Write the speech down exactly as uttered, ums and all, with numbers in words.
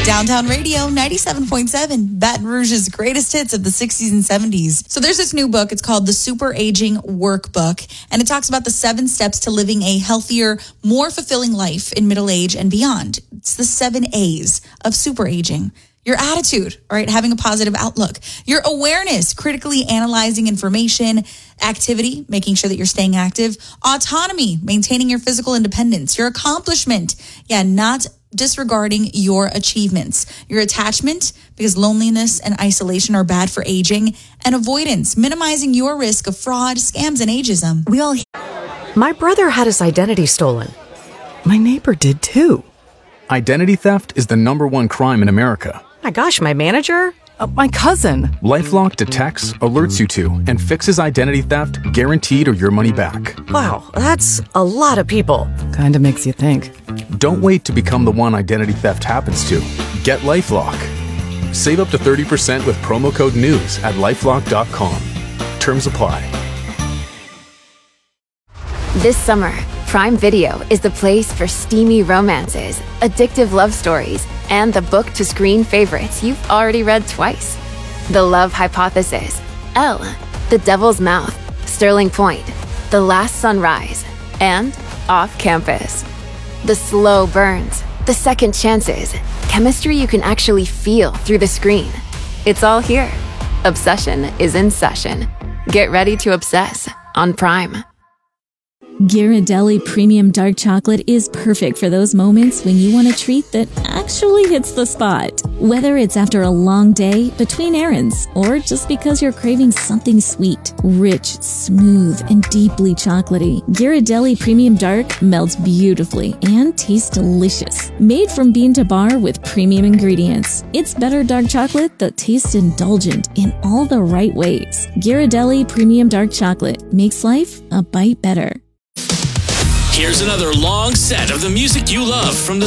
Downtown Radio, ninety-seven point seven, Baton Rouge's greatest hits of the sixties and seventies. So there's this new book. It's called The Super Aging Workbook, and it talks about the seven steps to living a healthier, more fulfilling life in middle age and beyond. It's the seven A's of super aging. Your attitude, all right, having a positive outlook. Your awareness, critically analyzing information. Activity, making sure that you're staying active. Autonomy, maintaining your physical independence. Your accomplishment, yeah, not disregarding your achievements. Your attachment, because loneliness and isolation are bad for aging. And avoidance, minimizing your risk of fraud, scams, and ageism. We all. My brother had his identity stolen. My neighbor did too. Identity theft is the number one crime in America. My gosh, my manager? Uh, my cousin. LifeLock detects, alerts you to, and fixes identity theft guaranteed or your money back. Wow, that's a lot of people. Kinda makes you think. Don't wait to become the one identity theft happens to. Get LifeLock. Save up to thirty percent with promo code NEWS at lifelock dot com. Terms apply. This summer, Prime Video is the place for steamy romances, addictive love stories, and the book-to-screen favorites you've already read twice. The Love Hypothesis, Elle, The Devil's Mouth, Sterling Point, The Last Sunrise, and Off Campus. The slow burns, the second chances, chemistry you can actually feel through the screen. It's all here. Obsession is in session. Get ready to obsess on Prime. Ghirardelli Premium Dark Chocolate is perfect for those moments when you want a treat that actually hits the spot. Whether it's after a long day, between errands, or just because you're craving something sweet, rich, smooth, and deeply chocolatey, Ghirardelli Premium Dark melts beautifully and tastes delicious. Made from bean to bar with premium ingredients, it's better dark chocolate that tastes indulgent in all the right ways. Ghirardelli Premium Dark Chocolate makes life a bite better. Here's another long set of the music you love from the